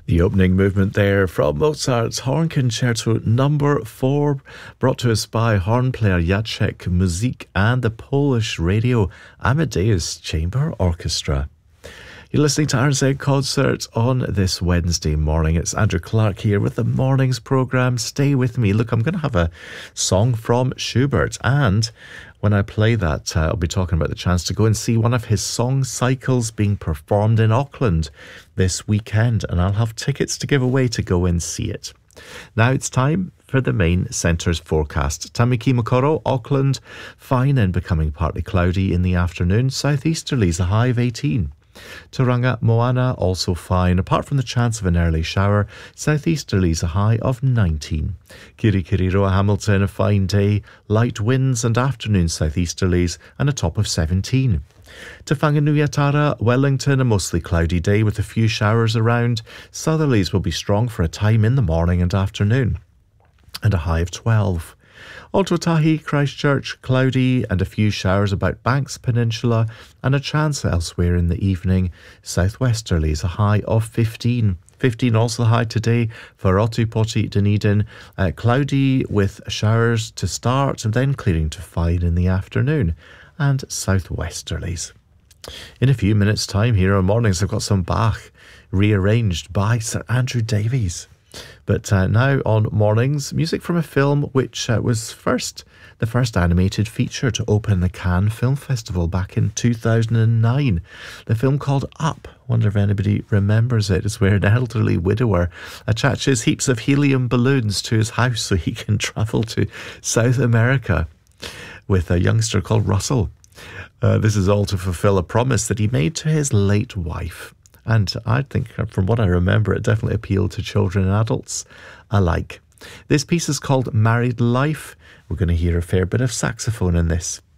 The opening movement there from Mozart's Horn Concerto number 4, brought to us by horn player Jacek Muzik and the Polish Radio Amadeus Chamber Orchestra. You're listening to Ireland's Egg Concert on this Wednesday morning. It's Andrew Clark here with the morning's programme. Stay with me. Look, I'm going to have a song from Schubert, and when I play that, I'll be talking about the chance to go and see one of his song cycles being performed in Auckland this weekend, and I'll have tickets to give away to go and see it. Now it's time for the main centre's forecast. Tamaki Makaurau, Auckland, fine and becoming partly cloudy in the afternoon. Southeasterlies, a high of 18. Tauranga Moana, also fine, apart from the chance of an early shower. Southeasterlies, a high of 19. Kirikiriroa Hamilton, a fine day, light winds and afternoon southeasterlies, and a top of 17. Te Whanganui-a-Tara, Wellington, a mostly cloudy day with a few showers around. Southerlies will be strong for a time in the morning and afternoon, and a high of 12. Ōtautahi, Christchurch, cloudy and a few showers about Banks Peninsula, and a chance elsewhere in the evening. Southwesterlies, a high of 15. 15 also high today for Ōtepoti, Dunedin. Cloudy with showers to start and then clearing to fine in the afternoon, and southwesterlies. In a few minutes' time here on Mornings, I've got some Bach rearranged by Sir Andrew Davies. But now on Mornings, music from a film which was the first animated feature to open the Cannes Film Festival back in 2009. The film called Up. Wonder if anybody remembers it. It's where an elderly widower attaches heaps of helium balloons to his house so he can travel to South America with a youngster called Russell. This is all to fulfill a promise that he made to his late wife. And I think, from what I remember, it definitely appealed to children and adults alike. This piece is called Married Life. We're going to hear a fair bit of saxophone in this.